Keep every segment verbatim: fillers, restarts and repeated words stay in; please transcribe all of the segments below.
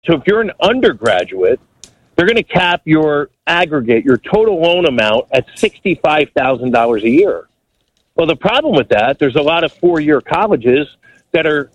So if you're an undergraduate, they're going to cap your aggregate, your total loan amount at sixty-five thousand dollars a year. Well, the problem with that, there's a lot of four-year colleges that are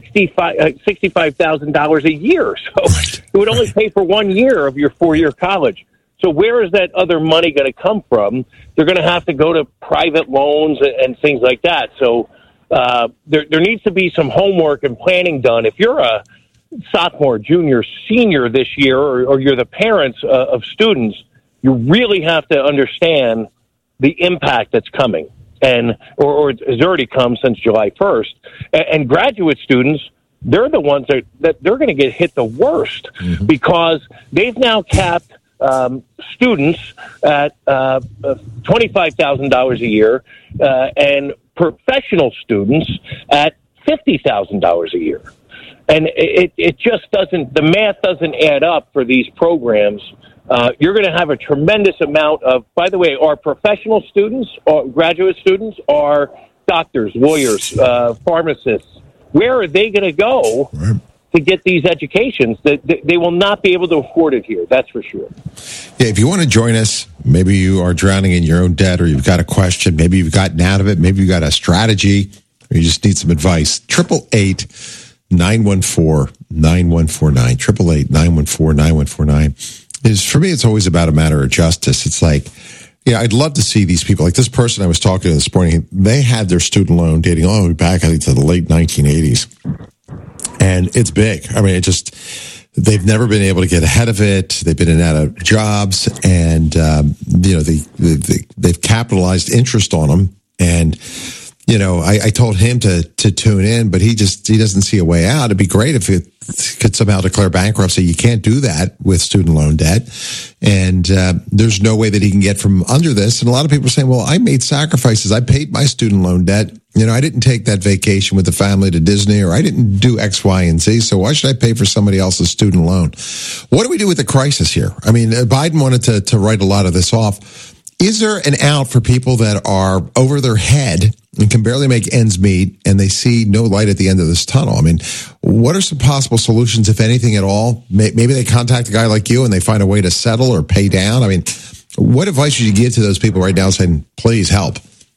sixty-five thousand dollars a year. So it would only pay for one year of your four-year college. So where is that other money going to come from? They're going to have to go to private loans and, and things like that. So uh, there, there needs to be some homework and planning done. If you're a sophomore, junior, senior this year, or, or you're the parents uh, of students, you really have to understand the impact that's coming. And or, or it's already come since July first. And, and graduate students, they're the ones that, that they're going to get hit the worst mm-hmm. because they've now capped um, students at uh, twenty-five thousand dollars a year uh, and professional students at fifty thousand dollars a year. And it, it just doesn't, the math doesn't add up for these programs. Uh, you're going to have a tremendous amount of, by the way, our professional students, or graduate students, are doctors, lawyers, uh, pharmacists. Where are they going to go right. to get these educations? That they, they will not be able to afford it here. That's for sure. Yeah, if you want to join us, maybe you are drowning in your own debt, or you've got a question, maybe you've gotten out of it, maybe you've got a strategy, or you just need some advice. Triple eight nine one four nine one four nine. Triple eight nine one four nine one four nine. Is for me, it's always about a matter of justice. It's like, yeah, I'd love to see these people, like this person I was talking to this morning, they had their student loan dating all the way back, I think, to the late nineteen eighties. And it's big. I mean, it just, they've never been able to get ahead of it. They've been in and out of jobs, and, um, you know, they, they, they've capitalized interest on them. And, you know, I, I told him to, to tune in, but he just, he doesn't see a way out. It'd be great if it could somehow declare bankruptcy. You can't do that with student loan debt. And, uh, there's no way that he can get from under this. And a lot of people are saying, well, I made sacrifices. I paid my student loan debt. You know, I didn't take that vacation with the family to Disney, or I didn't do X, Y, and Z. So why should I pay for somebody else's student loan? What do we do with the crisis here? I mean, Biden wanted to, to write a lot of this off. Is there an out for people that are over their head and can barely make ends meet, and they see no light at the end of this tunnel? I mean, what are some possible solutions, if anything at all? Maybe they contact a guy like you and they find a way to settle or pay down. I mean, what advice would you give to those people right now saying, please help?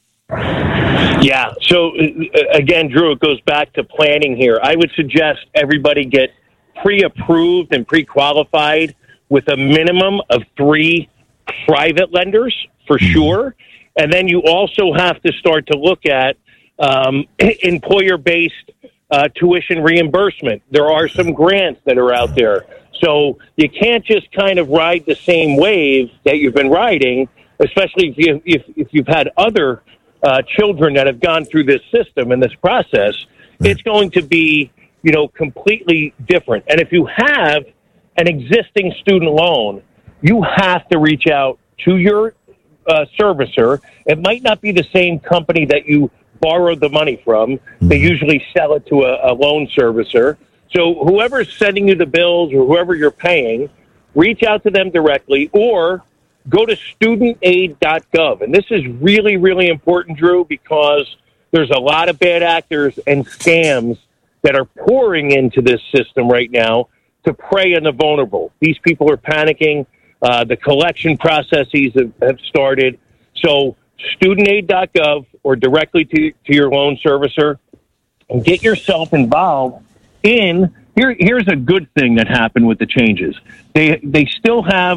Yeah. So again, Drew, it goes back to planning here. I would suggest everybody get pre-approved and pre-qualified with a minimum of three private lenders for sure. And then you also have to start to look at um, employer-based uh, tuition reimbursement. There are some grants that are out there. So you can't just kind of ride the same wave that you've been riding, especially if, you, if, if you've had other uh, children that have gone through this system and this process. It's going to be, you know, completely different. And if you have an existing student loan, you have to reach out to your uh, servicer. It might not be the same company that you borrowed the money from. They usually sell it to a, a loan servicer. So whoever's sending you the bills or whoever you're paying, reach out to them directly or go to student aid dot gov. And this is really, really important, Drew, because there's a lot of bad actors and scams that are pouring into this system right now to prey on the vulnerable. These people are panicking. Uh, the collection processes have, have started. So student aid dot gov or directly to, to your loan servicer, and get yourself involved in, here, here's a good thing that happened with the changes. They, they still have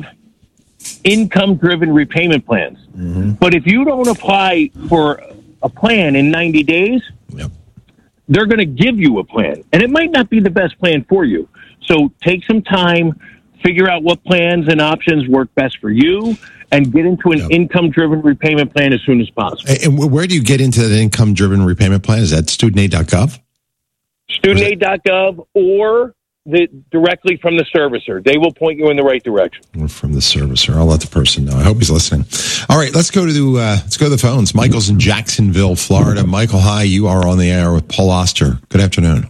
income-driven repayment plans. Mm-hmm. But if you don't apply for a plan in ninety days, yep. they're going to give you a plan. And it might not be the best plan for you. So take some time, figure out what plans and options work best for you, and get into an yep. income-driven repayment plan as soon as possible. And where do you get into that income-driven repayment plan? Is that student aid dot gov? student aid dot gov or the, directly from the servicer. They will point you in the right direction. Or from the servicer. I'll let the person know. I hope he's listening. All right, let's go to the, uh, let's go to the phones. Michael's in Jacksonville, Florida. Michael, hi. You are on the air with Paul Oster. Good afternoon.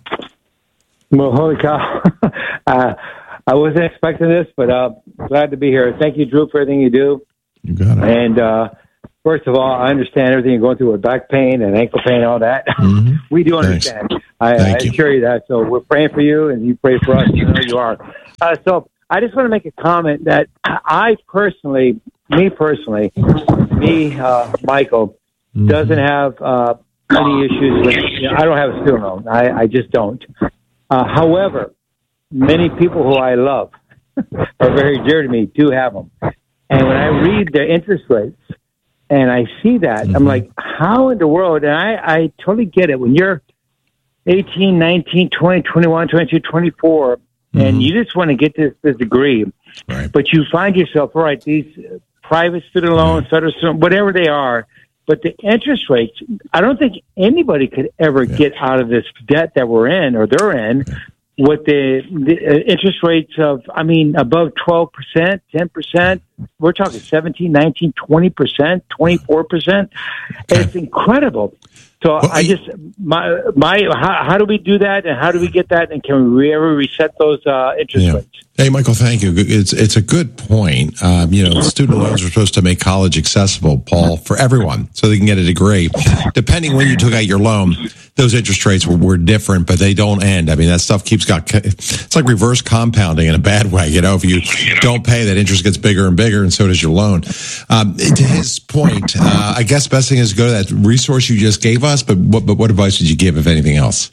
Well, holy cow. uh, I wasn't expecting this, but uh, glad to be here. Thank you, Drew, for everything you do. You got it. And uh, first of all, I understand everything you're going through with back pain and ankle pain and all that. Mm-hmm. We do understand. Thanks. I, I Thank you. assure you that. So we're praying for you, and you pray for us. You know you are. Uh, so I just want to make a comment that I personally, me personally, me, uh, Michael, mm-hmm. doesn't have uh, any issues with, you know, I don't have a student loan. I, I just don't. Uh, however, many people who I love are very dear to me do have them. And when I read the interest rates and I see that, mm-hmm. I'm like, how in the world? And I, I totally get it. When you're eighteen, nineteen, twenty, twenty-one, twenty-two, twenty-four, mm-hmm. and you just want to get this, this degree, right. but you find yourself, all right, these private student loans, mm-hmm. federal student, whatever they are, but the interest rates, I don't think anybody could ever yeah. get out of this debt that we're in or they're in yeah. with the, the interest rates of, I mean, above twelve percent, ten percent. We're talking seventeen, nineteen, twenty percent, twenty-four percent. Okay. It's incredible. So well, I just, my, my, how, how do we do that and how do we get that? And can we ever reset those uh, interest yeah. rates? Hey, Michael, thank you. It's it's a good point. Um, you know, student loans are supposed to make college accessible, Paul, for everyone, so they can get a degree. Depending when you took out your loan, those interest rates were, were different, but they don't end. I mean, that stuff keeps got. It's like reverse compounding in a bad way. You know, if you don't pay, that interest gets bigger and bigger, and so does your loan. Um, to his point, uh, I guess best thing is to go to that resource you just gave us. But what, but what advice did you give, if anything else?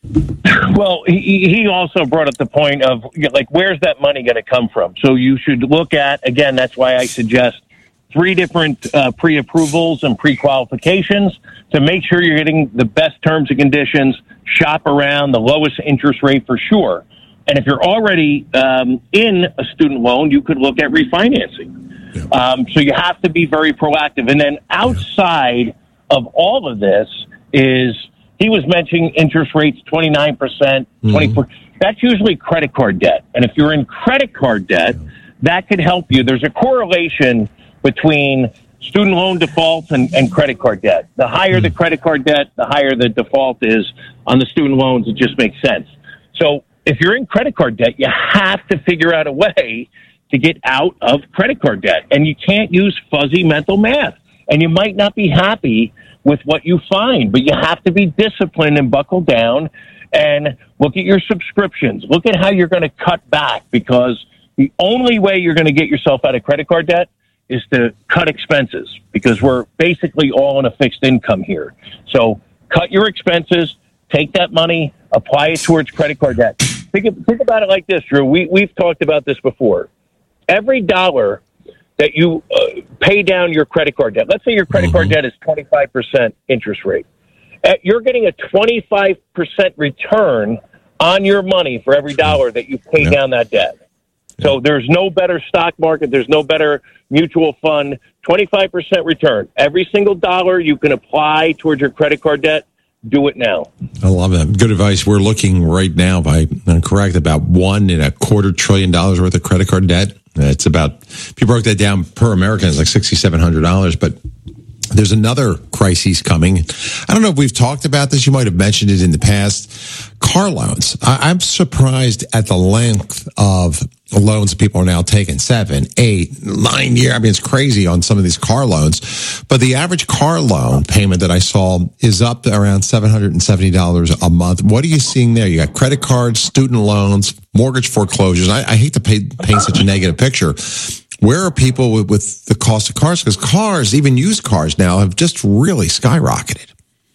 Well, he, he also brought up the point of, like, where's that money going to come from? So you should look at, again, that's why I suggest three different uh, pre-approvals and pre-qualifications to make sure you're getting the best terms and conditions, shop around the lowest interest rate for sure. And if you're already um, in a student loan, you could look at refinancing. Yeah. Um, so you have to be very proactive. And then outside of all of this is, he was mentioning interest rates, twenty-nine percent, twenty-four percent. Mm-hmm. That's usually credit card debt. And if you're in credit card debt, that could help you. There's a correlation between student loan defaults and, and credit card debt. The higher mm-hmm. the credit card debt, the higher the default is on the student loans. It just makes sense. So if you're in credit card debt, you have to figure out a way to get out of credit card debt. And you can't use fuzzy mental math. And you might not be happy with what you find, but you have to be disciplined and buckle down and look at your subscriptions. Look at how you're going to cut back, because the only way you're going to get yourself out of credit card debt is to cut expenses, because we're basically all on a fixed income here. So cut your expenses, take that money, apply it towards credit card debt. Think, think about it like this, Drew. We, we've talked about this before. Every dollar that you uh, pay down your credit card debt. Let's say your credit mm-hmm. card debt is twenty-five percent interest rate. Uh, you're getting a twenty-five percent return on your money for every dollar that you pay yeah. down that debt. Yeah. So there's no better stock market. There's no better mutual fund. twenty-five percent return. Every single dollar you can apply towards your credit card debt, do it now. I love that. Good advice. We're looking right now, if I'm correct, about one and a quarter trillion dollars worth of credit card debt. It's about, if you broke that down per American, it's like six thousand seven hundred dollars. But there's another crisis coming. I don't know if we've talked about this. You might have mentioned it in the past. Car loans. I, I'm surprised at the length of loans people are now taking. Seven, eight, nine year. I mean, it's crazy on some of these car loans. But the average car loan payment that I saw is up to around seven hundred seventy dollars a month. What are you seeing there? You got credit cards, student loans, mortgage foreclosures. I, I hate to pay, paint such a negative picture. Where are people with, with the cost of cars? Because cars, even used cars now, have just really skyrocketed.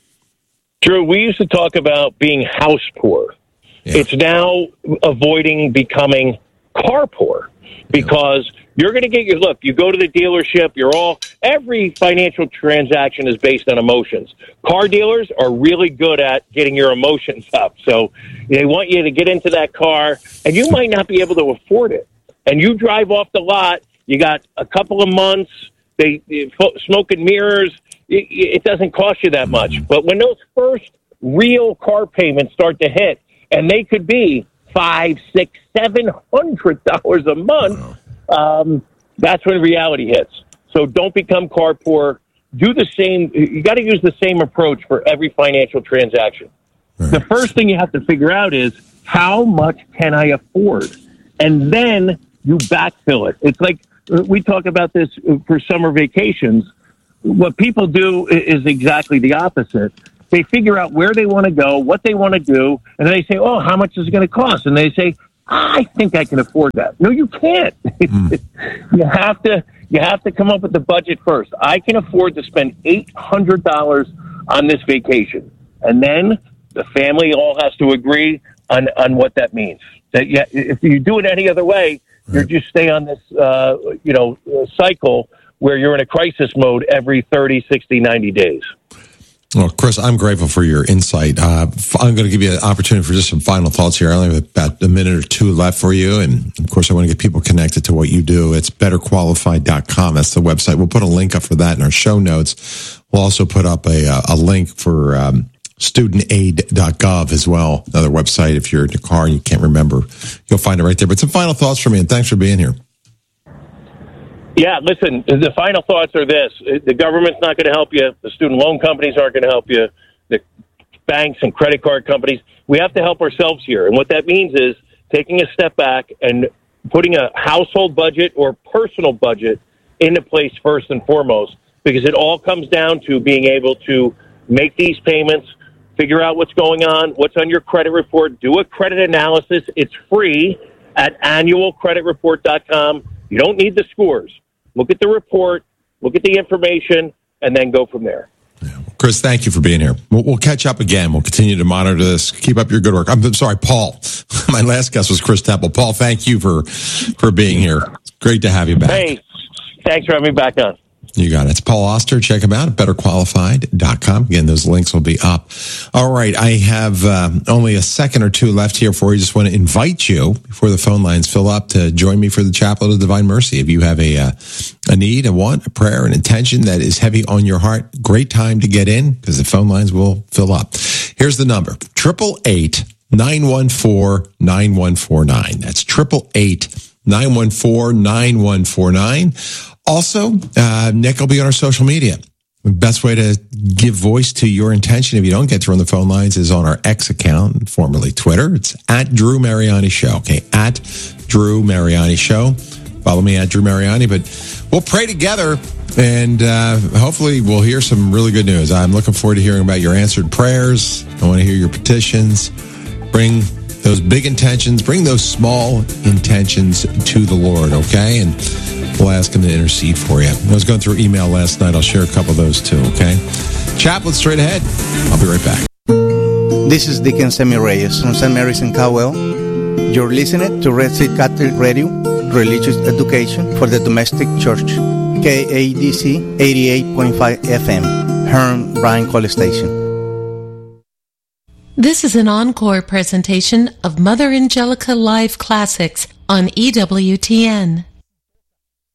Drew, we used to talk about being house poor. Yeah. It's now avoiding becoming car poor, because yeah. you're going to get your look. You go to the dealership. You're all every financial transaction is based on emotions. Car dealers are really good at getting your emotions up. So they want you to get into that car, and you might not be able to afford it. And you drive off the lot. You got a couple of months. They, they smoke and mirrors. It, it doesn't cost you that much. But when those first real car payments start to hit, and they could be five, six, seven hundred dollars a month, um, that's when reality hits. So don't become car poor. Do the same. You got to use the same approach for every financial transaction. Right. The first thing you have to figure out is, how much can I afford? And then you backfill it. It's like we talk about this for summer vacations. What people do is exactly the opposite. They figure out where they want to go, what they want to do, and then they say, oh, how much is it going to cost? And they say, I think I can afford that. No, you can't. Mm. you have to you have to come up with the budget first. I can afford to spend eight hundred dollars on this vacation. And then the family all has to agree on, on what that means. That yeah, if you do it any other way, right. you just stay on this uh, you know cycle where you're in a crisis mode every thirty, sixty, ninety days. Well, Chris, I'm grateful for your insight. Uh, I'm going to give you an opportunity for just some final thoughts here. I only have about a minute or two left for you. And, of course, I want to get people connected to what you do. It's better qualified dot com. That's the website. We'll put a link up for that in our show notes. We'll also put up a, a link for um, student aid dot gov as well, another website. If you're in your car and you can't remember, you'll find it right there. But some final thoughts from me, and thanks for being here. Yeah, listen, the final thoughts are this. The government's not going to help you. The student loan companies aren't going to help you. The banks and credit card companies. We have to help ourselves here. And what that means is taking a step back and putting a household budget or personal budget into place first and foremost, because it all comes down to being able to make these payments, figure out what's going on, what's on your credit report, do a credit analysis. It's free at annual credit report dot com. You don't need the scores. Look at the report, look at the information, and then go from there. Yeah. Chris, thank you for being here. We'll, we'll catch up again. We'll continue to monitor this. Keep up your good work. I'm, I'm sorry, Paul. My last guest was Chris Temple. Paul, thank you for, for being here. It's great to have you back. Hey, thanks for having me back on. You got it. It's Paul Auster. Check him out at better qualified dot com. Again, those links will be up. All right. I have um, only a second or two left here for you. Just want to invite you, before the phone lines fill up, to join me for the Chaplet of Divine Mercy. If you have a uh, a need, a want, a prayer, an intention that is heavy on your heart, great time to get in because the phone lines will fill up. Here's the number, eight eight eight, nine one four, nine one four nine. That's eight eight eight, nine one four, nine one four nine. Also, uh, Nick will be on our social media. The best way to give voice to your intention if you don't get through on the phone lines is on our X account, formerly Twitter. It's at Drew Mariani Show. Okay, at Drew Mariani Show. Follow me at Drew Mariani. But we'll pray together, and uh, hopefully we'll hear some really good news. I'm looking forward to hearing about your answered prayers. I want to hear your petitions. Bring those big intentions, bring those small intentions to the Lord, okay? And we'll ask him to intercede for you. I was going through email last night. I'll share a couple of those too, okay? Chaplet straight ahead. I'll be right back. This is Deacon Sammy Reyes from Saint Mary's in Cowell. You're listening to Red Sea Catholic Radio, Religious Education for the Domestic Church, K A D C eighty-eight point five F M, Herm Bryan College Station. This is an encore presentation of Mother Angelica Live Classics on E W T N.